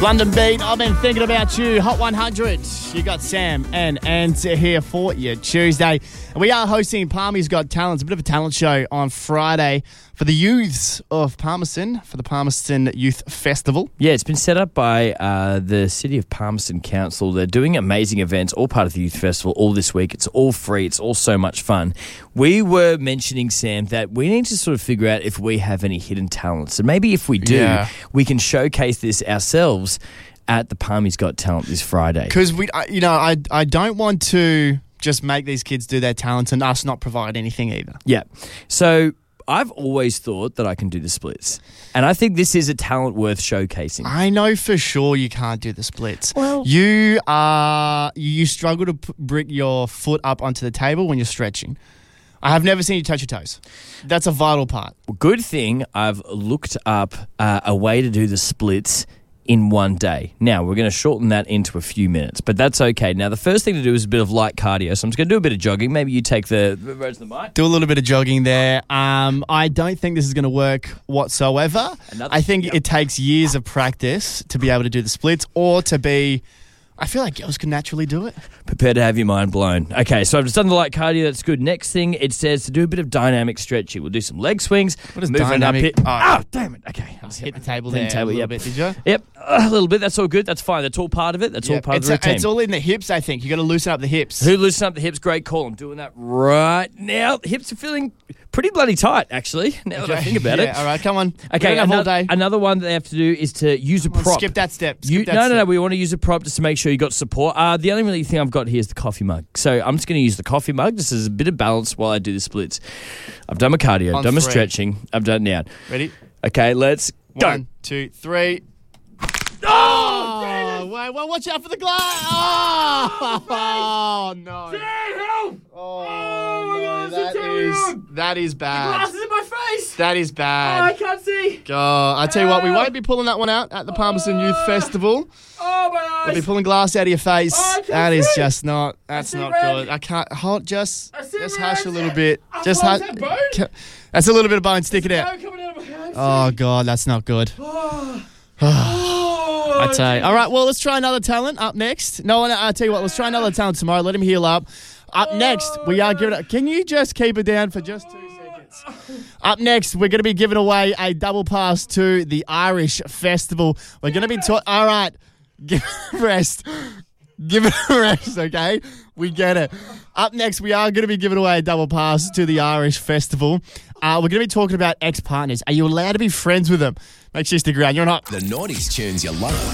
London Beat, I've been thinking about you. Hot 100. You got Sam and Anza here for you Tuesday. And we are hosting Palmy's Got Talents, a bit of a talent show on Friday for the youths of Palmerston, for the Palmerston Youth Festival. Yeah, it's been set up by the City of Palmerston Council. They're doing amazing events, all part of the Youth Festival, all this week. It's all free. It's all so much fun. We were mentioning, Sam, that we need to sort of figure out if we have any hidden talents. And maybe if we do, we can showcase this ourselves at the Palmy's Got Talent this Friday. Because I don't want to just make these kids do their talents and us not provide anything either. Yeah. So I've always thought that I can do the splits. And I think this is a talent worth showcasing. I know for sure you can't do the splits. Well, you struggle to bring your foot up onto the table when you're stretching. I have never seen you touch your toes. That's a vital part. Good thing I've looked up a way to do the splits in one day. Now, we're going to shorten that into a few minutes, but that's okay. Now, the first thing to do is a bit of light cardio, so I'm just going to do a bit of jogging. Maybe you take the mic. Do a little bit of jogging there. I don't think this is going to work whatsoever. I think it takes years of practice to be able to do the splits or to be... I feel like girls can naturally do it. Prepare to have your mind blown. Okay, so I've just done the light cardio. That's good. Next thing, it says to do a bit of dynamic stretching. We'll do some leg swings. What is dynamic? Damn it. Okay. Hit the table there a little bit, did you? Yep, a little bit. That's all good. That's fine. That's all part of it. That's all part of the routine. It's all in the hips, I think. You got to loosen up the hips. Who loosens up the hips? Great call. I'm doing that right now. The hips are feeling pretty bloody tight, actually, now that I think about it. All right, come on. Okay, another one that they have to do is to use a prop. Skip that step. No. We want to use a prop just to make sure you got support. The only really thing I've got here is the coffee mug. So I'm just going to use the coffee mug just as a bit of balance while I do the splits. I've done my cardio. I've done my stretching. I've done it now. Ready? Okay, let's go. 1, 2, 3. Oh, wait, well, watch out for the glass. Oh, no. Help! Oh, no, that is bad. Glasses in my face. That is bad. I can't see. Oh, I tell you what, we won't be pulling that one out at the Palmerston Youth Festival. Oh, my eyes. We'll be pulling glass out of your face. That is see. just not. That's not good. I can't. Hold. Just hush a little bit. Just hush. That's a little bit of bone sticking out. Oh God, that's not good. I tell you. All right, well, let's try another talent up next. No, I tell you what, let's try another talent tomorrow. Let him heal up. Up next, we are giving it... Can you just keep it down for just 2 seconds? Up next, we're going to be giving away a double pass to the Irish Festival. We're going to be... All right, give it a rest. Give it a rest, okay? We get it. Up next, we are going to be giving away a double pass to the Irish Festival. We're going to be talking about ex-partners. Are you allowed to be friends with them? Make sure you stick around. You're not. The 90s tunes you love.